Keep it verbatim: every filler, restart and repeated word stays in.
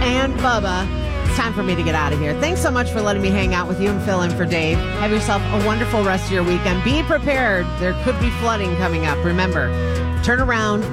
and Bubba. It's time for me to get out of here. Thanks so much for letting me hang out with you and fill in for Dave. Have yourself a wonderful rest of your weekend. Be prepared. There could be flooding coming up. Remember, turn around,